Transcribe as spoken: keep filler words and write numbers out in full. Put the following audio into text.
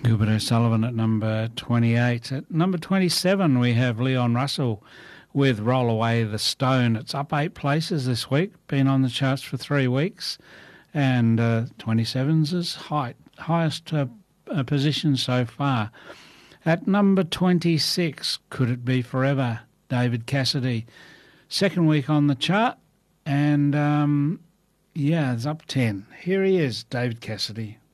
Gilbert O'Sullivan at number twenty-eight. At number twenty-seven, we have Leon Russell with Roll Away the Stone. It's up eight places this week, been on the charts for three weeks, and uh, twenty-seven's his height, highest uh, uh, position so far. At number twenty-six, Could It Be Forever, David Cassidy. Second week on the chart, and um, yeah, it's up ten. Here he is, David Cassidy.